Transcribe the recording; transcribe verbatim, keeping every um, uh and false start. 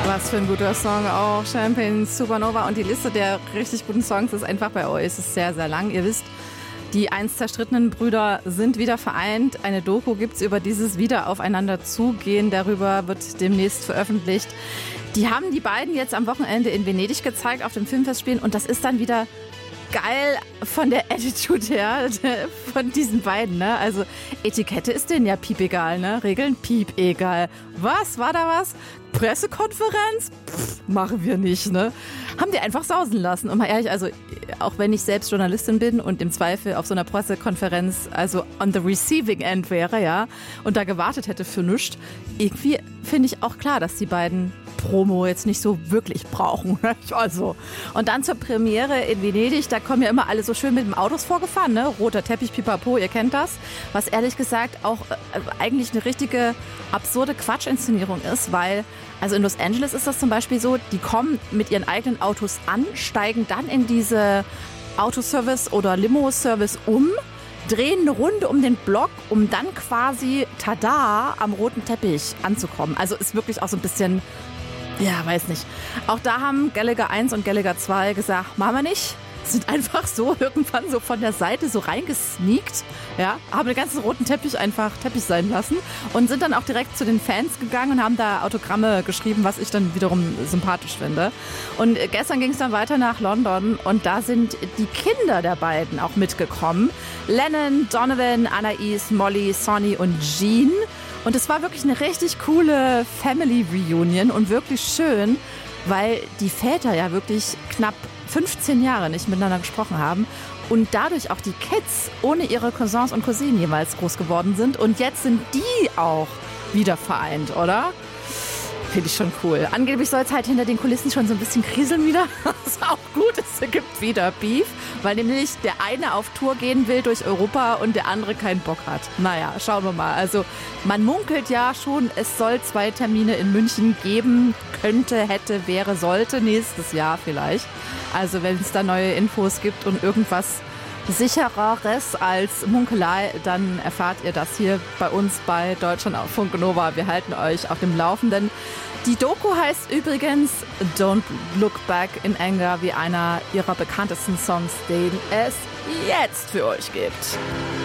Was für ein guter Song auch. Champagne Supernova. Und die Liste der richtig guten Songs ist einfach bei Oasis sehr, sehr lang. Ihr wisst, die einst zerstrittenen Brüder sind wieder vereint. Eine Doku gibt es über dieses Wieder aufeinander zugehen. Darüber wird demnächst veröffentlicht. Die haben die beiden jetzt am Wochenende in Venedig gezeigt auf dem Filmfestspielen. Und das ist dann wieder geil von der Attitude her, von diesen beiden, ne? Also Etikette ist denen ja piepegal, ne? Regeln piepegal. Was? War da was? Pressekonferenz? Pff, machen wir nicht, ne? Haben die einfach sausen lassen. Und mal ehrlich, also auch wenn ich selbst Journalistin bin und im Zweifel auf so einer Pressekonferenz also on the receiving end wäre, ja, und da gewartet hätte für nichts, irgendwie finde ich auch klar, dass die beiden Promo jetzt nicht so wirklich brauchen. Also. Und dann zur Premiere in Venedig, da kommen ja immer alle so schön mit dem Autos vorgefahren, ne? Roter Teppich, pipapo, ihr kennt das. Was ehrlich gesagt auch äh, eigentlich eine richtige absurde Quatsch-Inszenierung ist, weil, also in Los Angeles ist das zum Beispiel so, die kommen mit ihren eigenen Autos an, steigen dann in diese Autoservice oder Limo-Service um, drehen eine Runde um den Block, um dann quasi, tada, am roten Teppich anzukommen. Also ist wirklich auch so ein bisschen, ja, weiß nicht. Auch da haben Gallagher eins und Gallagher zwei gesagt, machen wir nicht. Sind einfach so irgendwann so von der Seite so reingesneakt, ja, haben den ganzen roten Teppich einfach Teppich sein lassen und sind dann auch direkt zu den Fans gegangen und haben da Autogramme geschrieben, was ich dann wiederum sympathisch finde. Und gestern ging es dann weiter nach London und da sind die Kinder der beiden auch mitgekommen. Lennon, Donovan, Anais, Molly, Sonny und Jean. Und es war wirklich eine richtig coole Family Reunion und wirklich schön, weil die Väter ja wirklich knapp fünfzehn Jahre nicht miteinander gesprochen haben und dadurch auch die Kids ohne ihre Cousins und Cousinen jeweils groß geworden sind. Und jetzt sind die auch wieder vereint, oder? Finde ich schon cool. Angeblich soll es halt hinter den Kulissen schon so ein bisschen kriseln wieder. Das ist auch gut, es gibt wieder Beef, weil nämlich der eine auf Tour gehen will durch Europa und der andere keinen Bock hat. Naja, schauen wir mal. Also man munkelt ja schon, es soll zwei Termine in München geben. Könnte, hätte, wäre, sollte, nächstes Jahr vielleicht. Also wenn es da neue Infos gibt und irgendwas Sichereres als Munkelei, dann erfahrt ihr das hier bei uns bei Deutschlandfunk Nova. Wir halten euch auf dem Laufenden. Die Doku heißt übrigens Don't Look Back in Anger, wie einer ihrer bekanntesten Songs, den es jetzt für euch gibt.